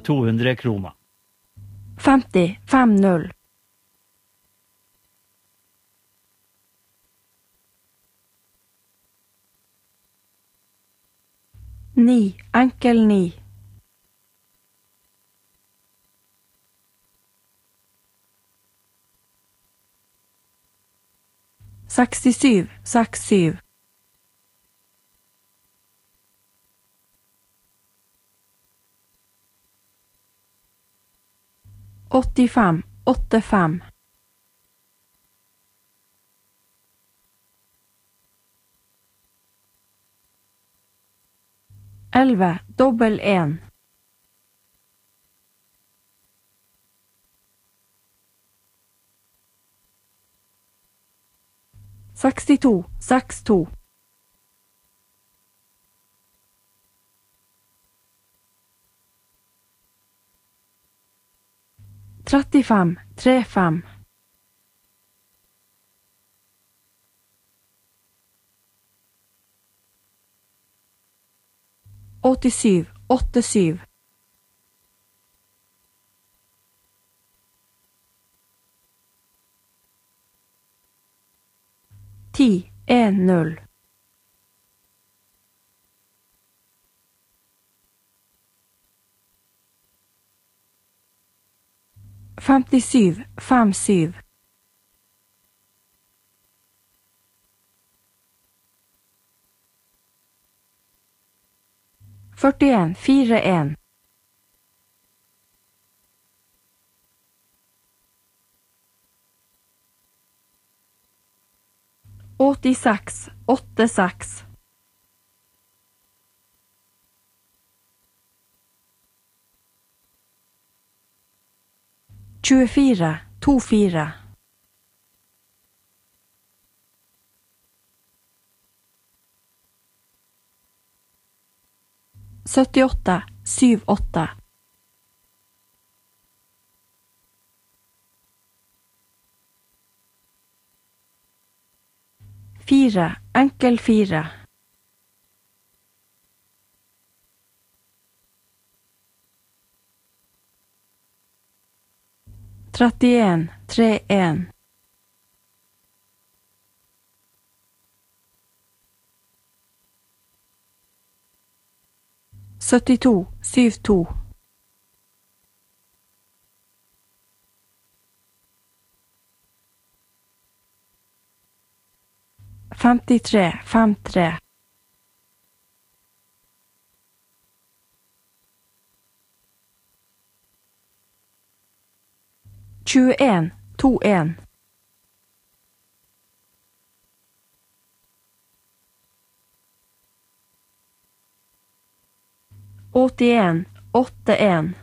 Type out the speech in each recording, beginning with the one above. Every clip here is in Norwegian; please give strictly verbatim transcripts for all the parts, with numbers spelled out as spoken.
to hundre kroner. femti, fem null. Ni, enkel ni. sekstisju, seks syv. åttifem, åtte fem. elleve, dobbel en. sekstito, seks to. trettifem, tre fem. åttisju, åtte syv. ti, en null. femtisju, fem syv. førtien, fire en. åttiseks, åtte seks. tjuefire, to fire. syttiåtte, syv åtte. Fire, enkel fire. trettien, tre en. syttito, syv to. femtitre, fem tre. tjueen, to en. åttien, åtte en.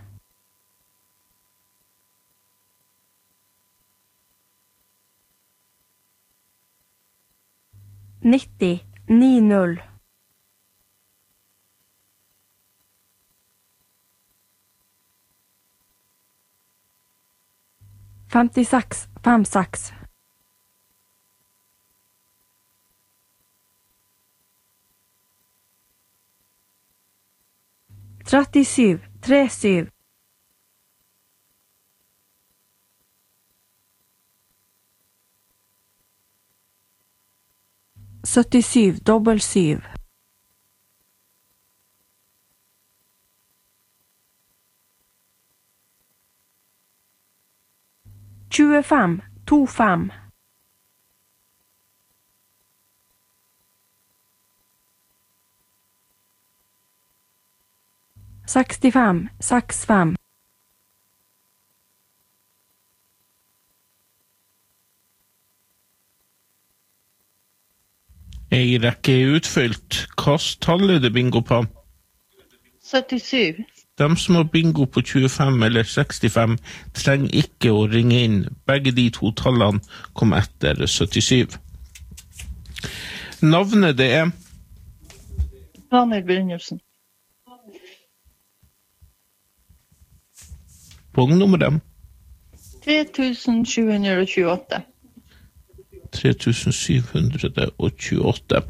nitti, ni null. femtiseks, fem seks. trettisju, tre syv. syttisju, dobbel syv. tjuefem, to fem. sekstifem, seks fem. Ei rekke er utfylt. Hva tall er det bingo på? syttisju. De som har bingo på tjuefem eller sekstifem trenger ikke å ringe inn. Begge de to tallene kom etter syttisju. Navnet det er? Daniel Brynjolfsen. Pungnummeret? tre tusen sju hundre og tjueåtte. tre tusen sju hundre og tjueåtte.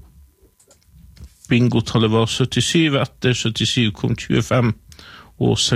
Bingotallet var syttisju, etter syttisju kom tjuefem og